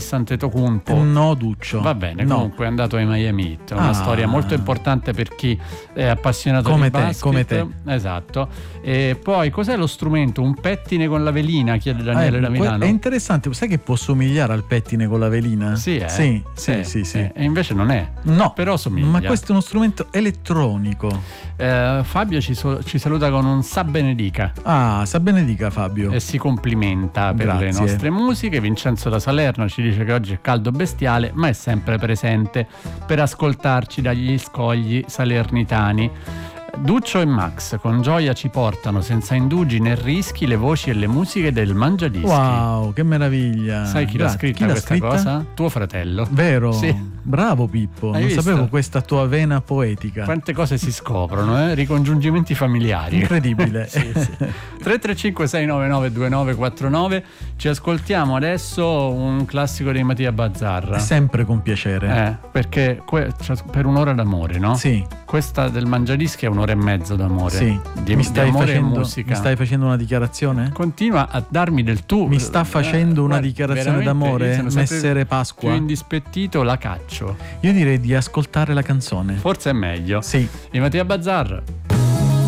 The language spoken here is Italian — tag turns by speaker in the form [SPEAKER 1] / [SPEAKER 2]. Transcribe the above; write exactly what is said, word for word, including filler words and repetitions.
[SPEAKER 1] Antetokounmpo?
[SPEAKER 2] No, Duccio.
[SPEAKER 1] Va bene,
[SPEAKER 2] no.
[SPEAKER 1] comunque è andato ai Miami Heat, una
[SPEAKER 2] ah.
[SPEAKER 1] storia molto importante per chi è appassionato
[SPEAKER 2] come
[SPEAKER 1] di
[SPEAKER 2] te,
[SPEAKER 1] basket.
[SPEAKER 2] come te.
[SPEAKER 1] Esatto. E poi cos'è lo strumento? Un pettine con la velina, chiede Daniele
[SPEAKER 2] eh,
[SPEAKER 1] da Milano.
[SPEAKER 2] È interessante, sai che può somigliare al pettine con la velina?
[SPEAKER 1] Sì, eh?
[SPEAKER 2] sì, sì,
[SPEAKER 1] eh,
[SPEAKER 2] sì, sì.
[SPEAKER 1] Eh, e invece non è.
[SPEAKER 2] No,
[SPEAKER 1] però somiglia.
[SPEAKER 2] Ma questo è uno strumento elettronico.
[SPEAKER 1] Eh, Fabio ci, so- ci saluta con un Sa benedica.
[SPEAKER 2] Ah, sa benedica Fabio.
[SPEAKER 1] E si complimenta per
[SPEAKER 2] Grazie.
[SPEAKER 1] le nostre musiche. Vincenzo da Salerno ci dice che oggi è caldo bestiale, ma è sempre presente per ascoltarci dagli scogli salernitani. Duccio e Max con gioia ci portano senza indugi né rischi le voci e le musiche del Mangiadischi.
[SPEAKER 2] Wow, che meraviglia.
[SPEAKER 1] Sai chi l'ha scritta
[SPEAKER 2] chi l'ha
[SPEAKER 1] questa
[SPEAKER 2] scritta?
[SPEAKER 1] cosa? Tuo fratello.
[SPEAKER 2] Vero?
[SPEAKER 1] Sì.
[SPEAKER 2] Bravo Pippo.
[SPEAKER 1] Hai
[SPEAKER 2] non
[SPEAKER 1] visto?
[SPEAKER 2] sapevo questa tua vena poetica.
[SPEAKER 1] Quante cose si scoprono, eh? Ricongiungimenti familiari.
[SPEAKER 2] Incredibile.
[SPEAKER 1] Sì, sì. tre tre cinque sei nove nove due nove quattro nove. Ci ascoltiamo adesso un classico di Mattia Bazzar.
[SPEAKER 2] Sempre con piacere.
[SPEAKER 1] Eh, perché que- cioè, per un'ora d'amore, no?
[SPEAKER 2] Sì.
[SPEAKER 1] Questa del Mangiadischi è un'ora e mezzo d'amore.
[SPEAKER 2] Sì.
[SPEAKER 1] Di,
[SPEAKER 2] mi,
[SPEAKER 1] di
[SPEAKER 2] stai
[SPEAKER 1] amore
[SPEAKER 2] facendo,
[SPEAKER 1] e musica.
[SPEAKER 2] mi stai facendo una dichiarazione?
[SPEAKER 1] Continua a darmi del tu.
[SPEAKER 2] Mi sta facendo
[SPEAKER 1] Eh,
[SPEAKER 2] una
[SPEAKER 1] guarda,
[SPEAKER 2] dichiarazione
[SPEAKER 1] veramente, io
[SPEAKER 2] d'amore,
[SPEAKER 1] sono sempre
[SPEAKER 2] Messere Pasqua?
[SPEAKER 1] Più indispettito la caccio.
[SPEAKER 2] Io direi di ascoltare la canzone.
[SPEAKER 1] Forse è meglio.
[SPEAKER 2] Sì.
[SPEAKER 1] Di Mattia Bazzar.